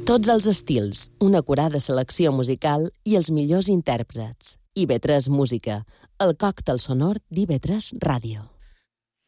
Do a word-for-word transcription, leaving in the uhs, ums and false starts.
Tots els estils, una acurada selecció musical i els millors intèrprets. I ve tres Música, el còctel sonor d'I ve tres Ràdio.